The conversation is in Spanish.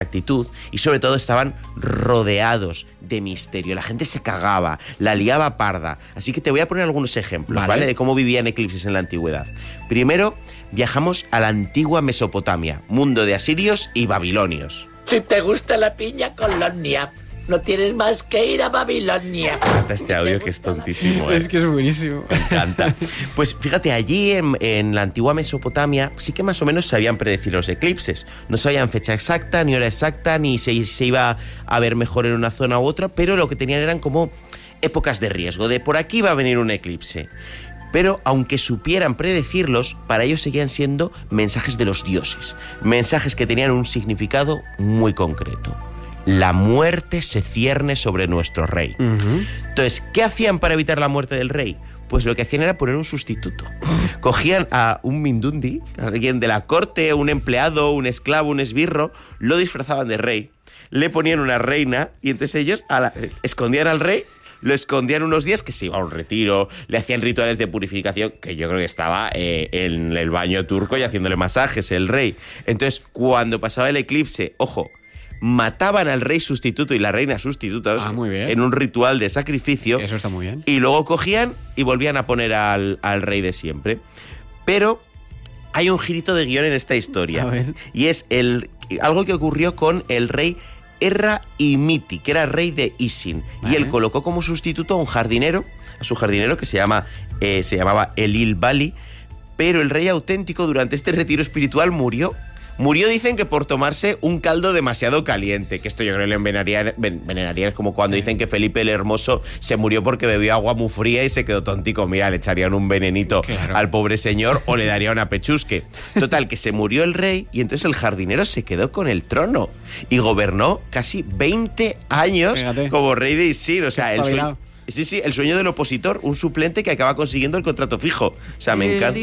actitud y sobre todo estaban rodeados de misterio. La gente se cagaba, la liaba parda. Así que te voy a poner algunos ejemplos, ¿vale? De cómo vivían eclipses en la antigüedad. Primero, viajamos a la antigua Mesopotamia, mundo de asirios y babilonios. Si te gusta la piña Colonia, no tienes más que ir a Babilonia. Me encanta este audio que es tontísimo, ¿eh? Es que es buenísimo. Me encanta. Pues fíjate, allí en la antigua Mesopotamia sí que más o menos sabían predecir los eclipses. No sabían fecha exacta, ni hora exacta, ni se iba a ver mejor en una zona u otra, pero lo que tenían eran como épocas de riesgo, de por aquí va a venir un eclipse. Pero aunque supieran predecirlos, para ellos seguían siendo mensajes de los dioses, mensajes que tenían un significado muy concreto. La muerte se cierne sobre nuestro rey. Entonces, ¿qué hacían para evitar la muerte del rey? Pues lo que hacían era poner un sustituto. Cogían a un mindundi, alguien de la corte, un empleado, un esclavo, un esbirro, lo disfrazaban de rey, le ponían una reina y entonces ellos escondían al rey, lo escondían unos días, que se iba a un retiro, le hacían rituales de purificación, que yo creo que estaba en el baño turco y haciéndole masajes el rey. Entonces, cuando pasaba el eclipse, ojo, mataban al rey sustituto y la reina sustituta en un ritual de sacrificio. Eso está muy bien. Y luego cogían y volvían a poner al rey de siempre. Pero hay un girito de guión en esta historia. A ver. Y es algo que ocurrió con el rey Erra-Imiti, que era rey de Isin. Vale. Y él colocó como sustituto a su jardinero, que se llamaba Elil Bali. Pero el rey auténtico durante este retiro espiritual murió. Murió, dicen, que por tomarse un caldo demasiado caliente, que esto yo creo que le envenenaría. Es como cuando dicen que Felipe el Hermoso se murió porque bebió agua muy fría y se quedó tontico. Mira, le echarían un venenito al pobre señor o le darían una pechusque. Total, que se murió el rey y entonces el jardinero se quedó con el trono y gobernó casi 20 años como rey de Isin. O sea, el sueño del opositor, un suplente que acaba consiguiendo el contrato fijo. O sea, me encanta.